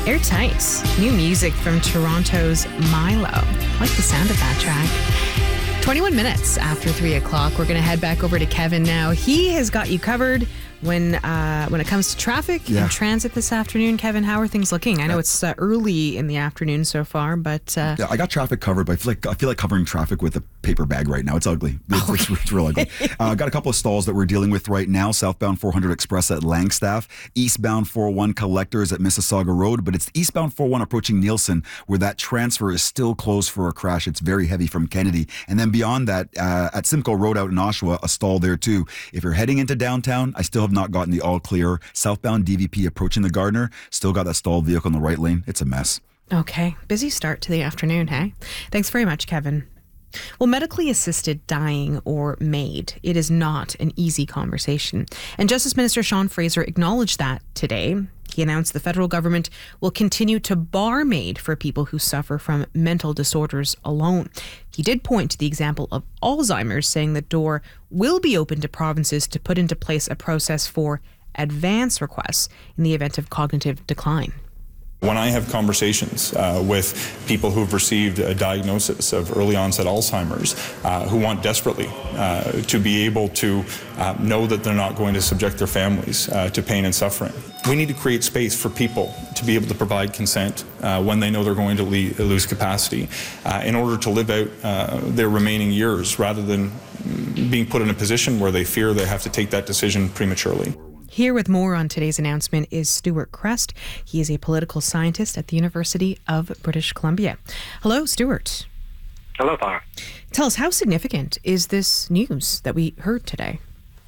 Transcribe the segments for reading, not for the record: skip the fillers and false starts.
Airtight. New music from Toronto's Milo. I like the sound of that track. 21 minutes after 3 o'clock. We're going to head back over to Kevin now. He has got you covered when it comes to traffic and transit this afternoon. Kevin, how are things looking? I know it's early in the afternoon so far, but... Yeah, I got traffic covered, but I feel like covering traffic with a paper bag right now. It's ugly. It's real ugly. Got a couple of stalls that we're dealing with right now. Southbound 400 Express at Langstaff. Eastbound 401 Collectors at Mississauga Road. But it's eastbound 401 approaching Nielsen where that transfer is still closed for a crash. It's very heavy from Kennedy. And then beyond that, at Simcoe Road out in Oshawa, a stall there too. If you're heading into downtown, I still have not gotten the all clear. Southbound DVP approaching the Gardner, still got that stalled vehicle in the right lane. It's a mess. Okay. Busy start to the afternoon, hey? Thanks very much, Kevin. Well, medically assisted dying or MAID, it is not an easy conversation. And Justice Minister Sean Fraser acknowledged that today. He announced the federal government will continue to bar MAID for people who suffer from mental disorders alone. He did point to the example of Alzheimer's, saying the door will be open to provinces to put into place a process for advance requests in the event of cognitive decline. When I have conversations with people who've received a diagnosis of early onset Alzheimer's, who want desperately to be able to know that they're not going to subject their families to pain and suffering, we need to create space for people to be able to provide consent when they know they're going to lose capacity in order to live out their remaining years rather than being put in a position where they fear they have to take that decision prematurely. Here with more on today's announcement is Stuart Crest. He is a political scientist at the University of British Columbia. Hello, Stuart. Hello, Tara. Tell us, how significant is this news that we heard today?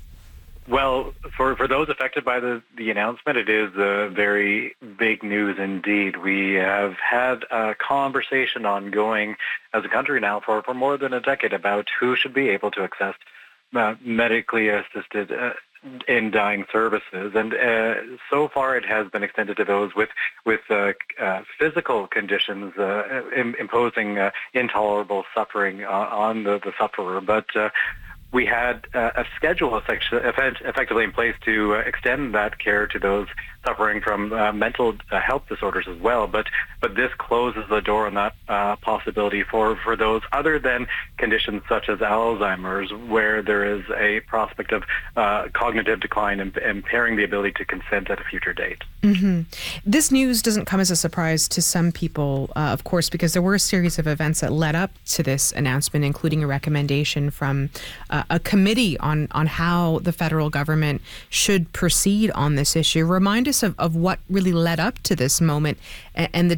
Well, for those affected by the announcement, it is very big news indeed. We have had a conversation ongoing as a country now for more than a decade about who should be able to access medically assisted in dying services, and so far it has been extended to those with physical conditions imposing intolerable suffering on the sufferer. But we had a schedule effectively in place to extend that care to those suffering from mental health disorders as well. But this closes the door on that possibility for those other than conditions such as Alzheimer's, where there is a prospect of cognitive decline and impairing the ability to consent at a future date. Mm-hmm. This news doesn't come as a surprise to some people, of course, because there were a series of events that led up to this announcement, including a recommendation from a committee on how the federal government should proceed on this issue. Remind us of what really led up to this moment and the